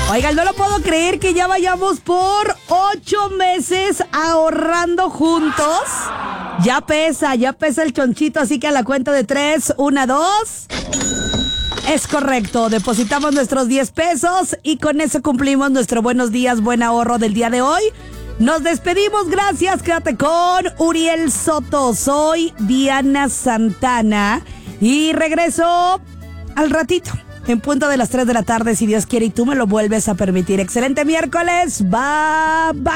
Oigan, no lo puedo creer que ya vayamos por 8 meses ahorrando juntos. Ya pesa el chonchito, así que a la cuenta de 3, 1, 2. Es correcto, depositamos nuestros 10 pesos y con eso cumplimos nuestro buenos días, buen ahorro del día de hoy. Nos despedimos, gracias, quédate con Uriel Soto. Soy Diana Santana y regreso al ratito, en punto de las 3 de la tarde, si Dios quiere y tú me lo vuelves a permitir. Excelente miércoles, bye bye.